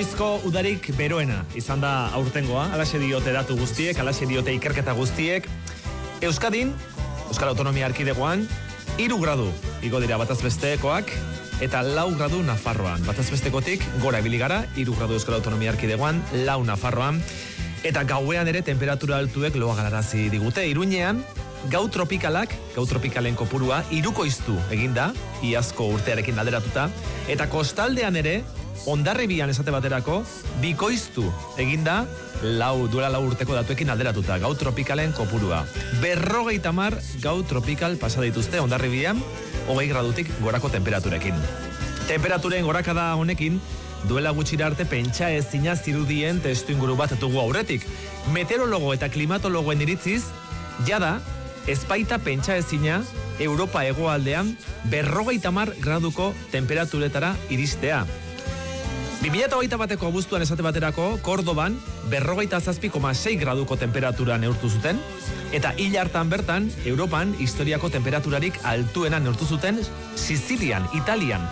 Urtezko udarik beroena izan da aurtengoa, alaxe diote datu guztiek, alaxe diote ikerketa guztiek. Euskadin, Euskal Autonomia Erkidegoan, 3 gradu igo dira batazbestekoak, eta 4 gradu Nafarroan. Batazbestekotik gora ibili gara, 3 gradu Euskal Autonomia Erkidegoan, 4 Nafarroan, eta gauean ere temperatura altuek loa galarazi digute. Iruñean, gau tropikalen kopurua, 3koiztu eginda, iazko urtearekin alderatuta, eta kostaldean ere, Hondarribian esate baterako, 2koiztu eginda, duela 4 urteko datuekin alderatuta, gau tropikalen kopurua. 50 gau tropikal pasa dituzte Hondarribian, 20 gradutik gorako temperaturekin. Temperaturen gorakada honekin, duela gutxira arte pentsa ezina zirudien testu inguru bat dugu aurretik. Meteorologo eta klimatologoen iritziz, jada, ezpaita pentsa ezina Europa hegoaldean 50 graduko temperaturetara iristea. 2021ko abuztuan esate baterako, Kordoban 47,6 graduko temperatura neurtu zuten, eta hil hartan bertan, Europan historiako temperaturarik altuena neurtu zuten, Sizilian, Italian,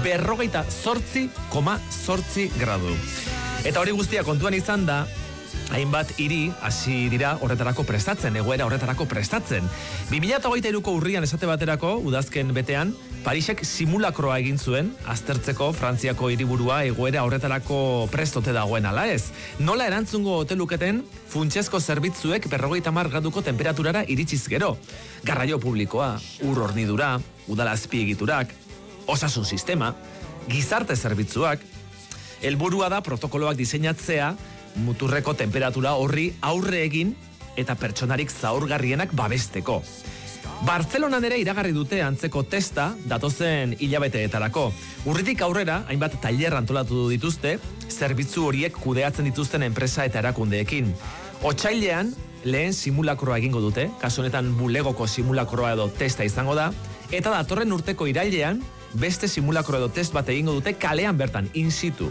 48,8 gradu. Eta hori guztia kontuan izan da, hainbat hiri hasi dira horretarako prestatzen, egoera horretarako prestatzen. 2023ko urrian esate baterako, udazken betean, Parisek simulakroa egin zuen, aztertzeko Frantziako hiriburua egoera horretarako prestote dagoen ala ez. Nola erantzungo hoteluketen, funtsezko zerbitzuek 50 graduko temperaturara iritsiz gero. Garraio publikoa, ur hornidura, udal azpiegiturak, osasun sistema, gizarte zerbitzuak. Helburua da protokoloak diseinatzea, muturreko temperatura horri aurre egin eta pertsonarik zaurgarrienak babesteko. Bartzelonan ere iragarri dute antzeko testa datozen hilabeteetarako. Urritik aurrera, hainbat tailer antolatu dituzte, zerbitzu horiek kudeatzen dituzten enpresa eta erakundeekin. Otsailean, lehen simulakroa egingo dute, kasu honetan bulegoko simulakroa edo testa izango da, eta datorren urteko irailean, beste simulakro edo test bat egingo dute kalean bertan, in situ.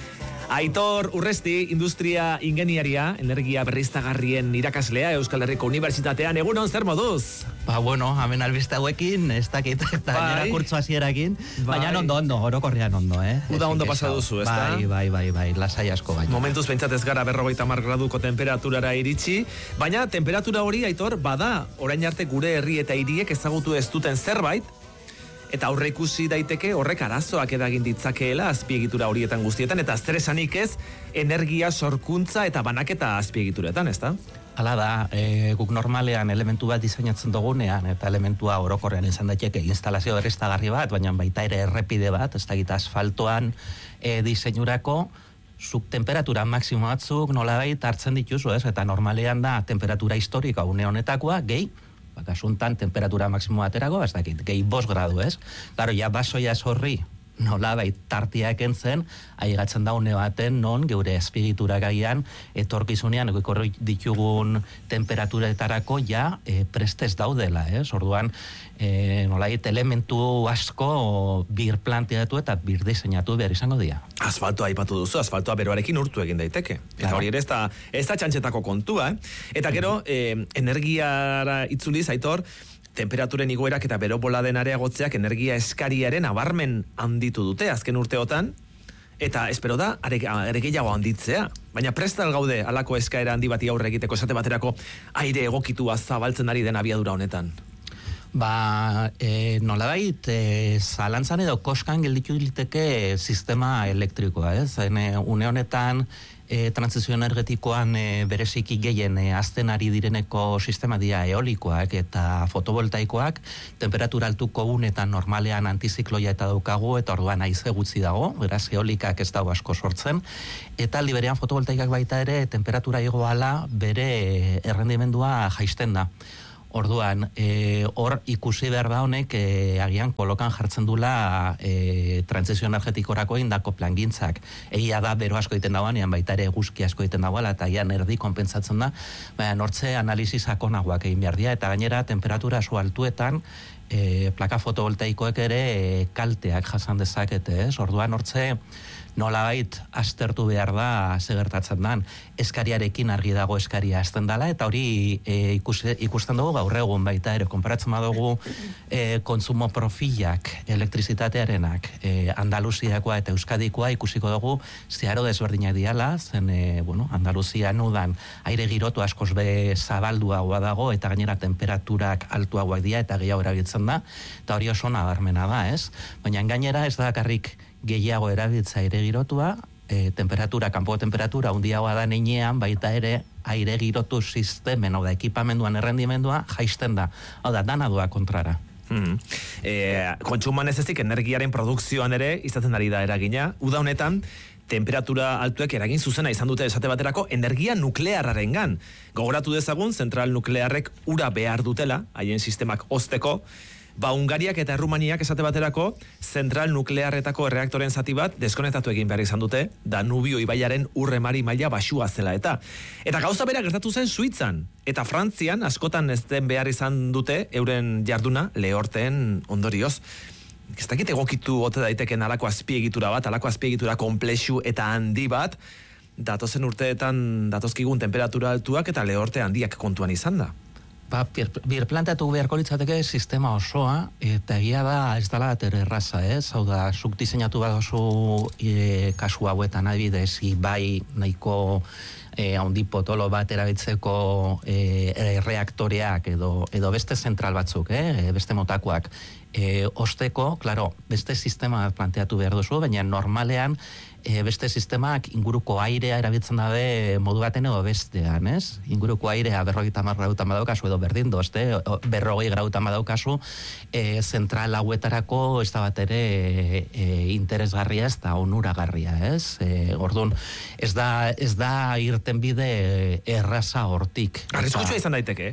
Aitor Urresti, industria ingeniaria, energia berriztagarrien irakaslea Euskal Herriko Unibertsitatean, egunon zer moduz? Bueno, hemen albiste hauekin, ez dakit, eta nera kurtzo hasierakin, baina ondo, orokorrean ondo, Uda ondo pasa duzu, ez da? Bai, lasai asko baina. Momentuz pentsatez gara 50 graduko temperaturara iritsi, baina temperatura hori, Aitor, bada, orain arte gure herri eta hiriek ezagutu ez duten zerbait, eta aurre ikusi daiteke horrek arazoak edagin ditzakeela azpiegitura horietan guztietan, eta zer esanik ez, energia sorkuntza eta banaketa azpiegituretan, ez da? Hala da, guk normalean elementu bat diseinatzen dugunean, eta elementua orokorrean izan daiteke instalazio berriztagarri bat, baina baita ere errepide bat, ez dakit asfaltoan diseinurako, zuk temperatura maksimo batzuk nolabait hartzen dituzu, ez? Eta normalean da temperatura historika une honetakoa, gehi, kasuntan temperatura maksimo baterako, ez dakit, gehi 5 gradu, ez? Claro, ja basoia horri nolabait tartiak entzen, aigatzen da une baten non geure azpiegitura gaian etorkizunean egoikorri ditugun temperaturetarako ja prestez daudela, ez? Orduan, nolabait elementu asko bir planteatu eta bir diseinatu behar izango dira. Asfaltoa aipatu duzu, asfaltoa beroarekin urtu egin daiteke. Eta hori ere ez da txantxetako kontua, Eta gero, energiara itzuliz, Aitor, temperaturen igoerak eta bero boladen areagotzeak energia eskariaren abarmen handitu dute azken urteotan, eta espero da, are gehiago handitzea. Baina prestal gaude alako eskaera handi bati aurre egiteko, esate baterako aire egokitua zabaltzen ari den abiadura honetan. Nolabait, zalantzan edo koskan gelditu liteke sistema elektrikoa, ez? Une honetan, transizio energetikoan bereziki gehien azten ari direneko sistema dira eolikoak eta fotovoltaikoak, temperatura altuko unetan normalean antizikloia eta daukagu, eta orduan haize gutxi dago, beraz eolikak ez dago asko sortzen, eta aldi berean fotovoltaikak baita ere temperatura igoala bere errendimendua jaisten da. Orduan, hor ikusi behar da honek agian kolokan jartzen dula trantzizio energetikorako indako plangintzak. Egia da bero asko egiten dagoenean, baita ere eguzki asko egiten dagoela, eta agian erdi konpentsatzen da, baina nortze analizi sakonagoak egin behar dira, eta gainera temperatura aso altuetan plaka fotovoltaikoek ere kalteak jasan dezakete, ez? Orduan nortze nolabait aztertu behar da gertatzen dan. Eskariarekin argi dago eskaria hasten dela, eta hori ikusten dugu gaur egun baita ere, konparatzen badugu kontsumo profilak, elektrizitatearenak, Andaluziakoa eta Euskadikoa ikusiko dugu zeharo desberdinak diala, zen, Andaluzia nudan aire girotu askoz be zabalduagoa dago, eta gainera temperaturak altuagoak dira, eta gehiago erabiltzen da, eta hori oso nabarmena da, ez? Baina gainera ez da bakarrik gehiago erabiltza aire girotua, kanpo temperatura handiagoa da neinean, baita ere aire girotu sistemen, hau da, ekipamenduan errendimendua jaisten da. Hau da, dana doa kontrara. Kontsumoan ez ezik energiaren produkzioan ere izaten ari da eragina. Uda honetan, temperatura altuek eragin zuzena izan dute esate baterako energia nuklearrarengan. Gogoratu dezagun, zentral nuklearrek ura behar dutela, haien sistemak hozteko. Hungariak eta Errumaniak esate baterako zentral nuklearretako erreaktoren zati bat deskonektatu egin behar izan dute, Danubio ibaiaren urremari maila baxua zela eta gauza bera gertatu zen Suitzan eta Frantzian askotan ez den behar izan dute euren jarduna lehorteen ondorioz. Ez dakit egokitu ote daiteken alako azpiegitura bat, alako azpiegitura komplexu eta handi bat, datozen urteetan datozkigun temperatura altuak eta lehorte handiak kontuan izan da. Birplantatu beharko litzateke sistema osoa, eta egia da ez dela erraza, ez? Hau da, zuk diseinatu bat oso kasu hauetan adibidez, bai nahiko handi potolo bat erabiltzeko reaktoreak edo beste zentral batzuk, beste motakoak, osteko, klaro, beste sistema planteatu behar duzu, baina normalean beste sistemak inguruko airea erabiltzen dabe modu baten edo bestean, ez? Inguruko airea 50 grautan badaukazu edo berdin dozte, 40 grautan badaukazu, zentral hauetarako ez da bat ere interesgarria ez da onuragarria, ez? Orduan, ez da irten bide erraza hortik. Arriskutsua izan daiteke,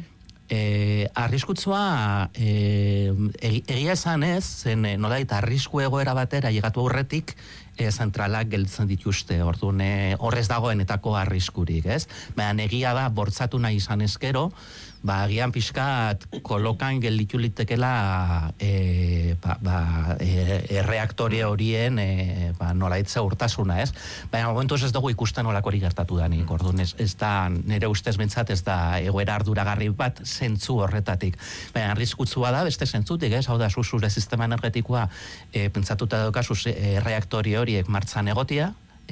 arriskutsua egia esan ez, zen nolait arrisku egoera batera llegatu aurretik zentralak gelditzen dituzte, orduan horrez dagoenetako arriskurik, ez? Baina egia da, bortzatu nahi izan ezkero, agian pixkat kolokan gelditu litekela reaktore horien nolaitze urtasuna, ez? Baina momentuz ez dugu ikusten olakori gertatu danik, orduan ez da, nire ustez bentsat ez da egoera arduragarri bat zentzu horretatik. Baina arriskutsua da, beste zentzutik, ez? Hau da, zure sistema energetikoa pentsatuta daukazu reaktore horiek martzan egotia,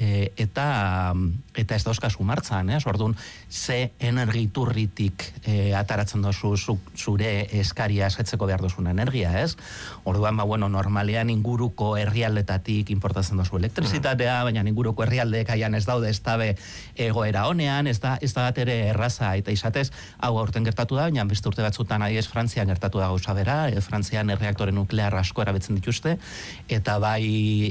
eta ez dauzkazu martzan, orduan, ze energiturritik ataratzen dozu zure eskaria esetzeko behar dozuna energia, ez? Orduan, normalean inguruko herrialdetatik importatzen dozu elektrizitatea, baina inguruko herrialdeek aian ez daude ez dabe egoera honean, ez da bat ere erraza, eta izatez, hau aurten gertatu da, baina beste urte batzutan adiez Frantzian gertatu da gauza bera, Frantzian reaktore nuklear asko erabetzen dituzte, eta bai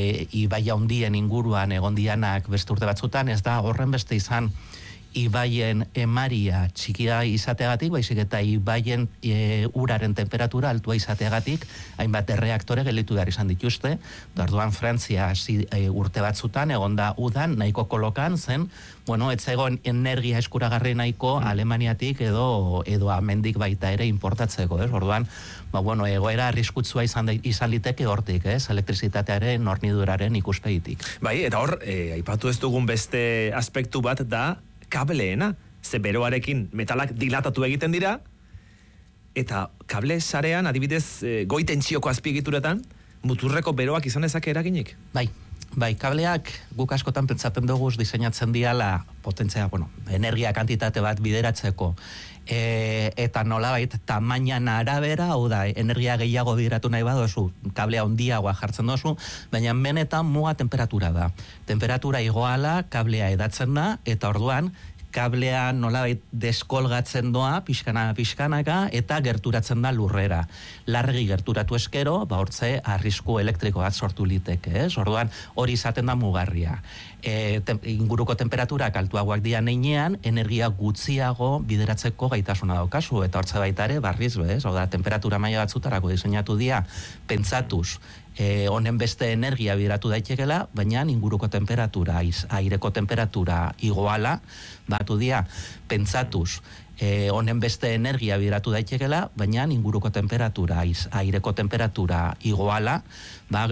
handien inguruan egon dianak beste urte batzutan, ez da horren beste izan ibaien emaria txikia izateagatik, baizik eta ibaien uraren temperatura altua izateagatik, hainbat erreaktore gelditu behar izan dituzte, orduan Frantzia urte batzutan, egon da udan, nahiko kolokan zen, ez egon energia eskuragarri nahiko Alemaniatik edo amendik baita ere importatzeko, orduan, egoera arriskutsua izan liteke hortik, elektrizitatearen, horniduraren ikuspegitik. Bai, eta hor, aipatu ez dugun beste aspektu bat da kableena, ze beroarekin metalak dilatatu egiten dira, eta kable sarean, adibidez, goi tentsioko azpiegituretan, muturreko beroak izan ezake eraginik? Bai, kableak guk askotan pentsatzen dugu diseinatzen diala potentzia, energia kantitate bat bideratzeko, eta nolabait tamainan arabera, hau da, energia gehiago bideratu nahi badozu, kablea handiagoa jartzen dozu, baina benetan muga temperatura da. Temperatura igoala, kablea edatzen da, eta orduan, kablea nolabait deskolgatzen doa, pixkanaka, eta gerturatzen da lurrera. Largi gerturatu eskero, hortze arrisku elektriko bat sortu liteke, ez? Orduan, hori izaten da mugarria. Inguruko temperaturak altuagoak dian einean, energia gutxiago bideratzeko gaitasuna daukazu, eta hortze baita ere, barriz, bez? Hau da, temperatura maila batzutarako diseinatu dia, pentsatuz, honen beste energia bideratu daitekela, baina inguruko temperatura, aireko temperatura igoala, batu dia, pentsatuz, honen beste energia bideratu daitekela, baina inguruko temperatura, aireko temperatura igoala,